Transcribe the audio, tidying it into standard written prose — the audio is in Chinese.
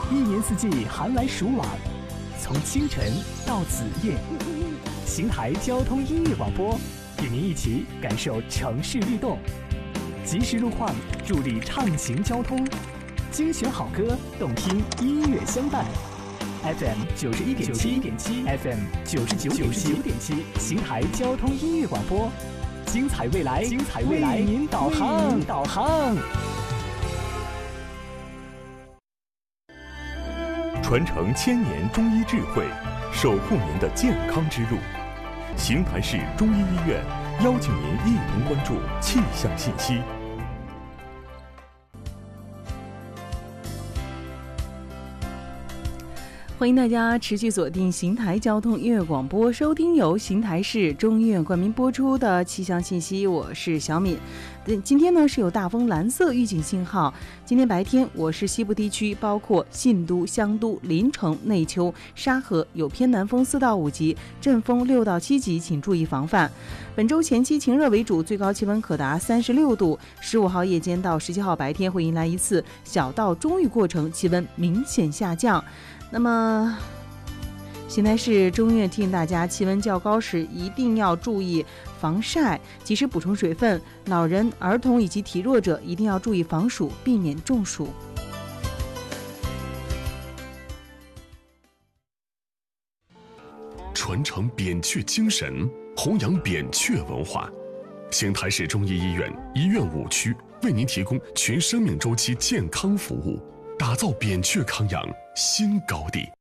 一年四季寒来暑往，从清晨到子夜，邢台交通音乐广播与您一起感受城市律动，及时路况助力畅行交通，精选好歌，动听音乐相伴。FM 91.7 FM 99.7，邢台交通音乐广播，精彩未来，为您导航。 传承千年中医智慧，守护您的健康之路。邢台市中医医院邀请您一同关注气象信息。 欢迎大家持续锁定邢台交通音乐广播，收听由邢台市中医院冠名播出的气象信息。我是小敏。今天呢是有大风蓝色预警信号。今天白天我市西部地区包括信都、香都、临城、内丘、沙河有偏南风4到5级，阵风6到7级，请注意防范。本周前期晴热为主，最高气温可达36度。15号夜间到17号白天会迎来一次小到中雨过程，气温明显下降。那么邢台市中医院提醒大家，气温较高时一定要注意防晒，及时补充水分。老人、儿童以及体弱者一定要注意防暑，避免中暑。 传承扁鹊精神，弘扬扁鹊文化。邢台市中医医院医院5区为您提供全生命周期健康服务，打造扁鹊康养新高地。